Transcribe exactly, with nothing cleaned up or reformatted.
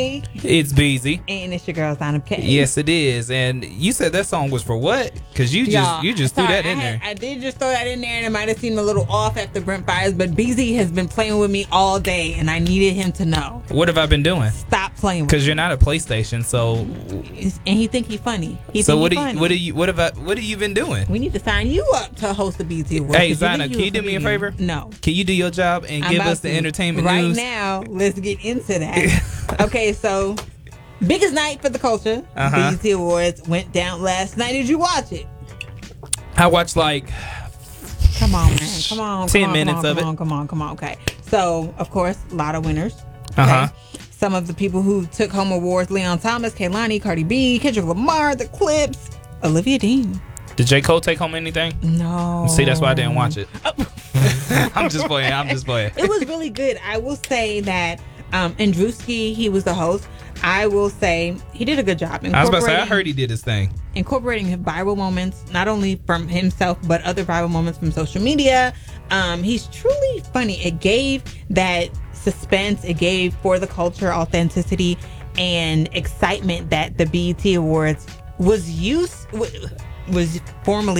It's Beezy. And it's your girl, Sign Up K. Yes, it is. And you said that song was for what? Because you just Y'all, you just threw sorry, that in I there. had- I did just throw that in there, and it might have seemed a little off after Brent Fires, but Beezy has been playing with me all day, and I needed him to know. What have I been doing? Stop playing with Because me. you're not a PlayStation, so And he think he funny. He so think what he do you, funny. what do you what have I what have you been doing? We need to sign you up to host the B T Awards. Hey, 'cause you Zana, think can you do me a comedian. favor? No. Can you do your job and I'm give about us the to. entertainment right news? now, let's get into that. Okay, so biggest night for the culture. Uh-huh. B T Awards went down last night. Did you watch it? I watched like Come on, man. Come on. ten come on, minutes come on, of it. Come on, come on, come on. Okay. So, of course, a lot of winners. Okay? Uh-huh. Some of the people who took home awards: Leon Thomas, Kehlani, Cardi B, Kendrick Lamar, The Clips, Olivia Dean. Did J. Cole take home anything? No. See, that's why I didn't watch it. I'm just playing. I'm just playing. It was really good. I will say that um, Andrewski, he was the host. I will say he did a good job. I was about to say, I incorporating- heard he did his thing. incorporating his viral moments, not only from himself, but other viral moments from social media. Um, he's truly funny. It gave that suspense. It gave for the culture authenticity and excitement that the B E T Awards was used was formerly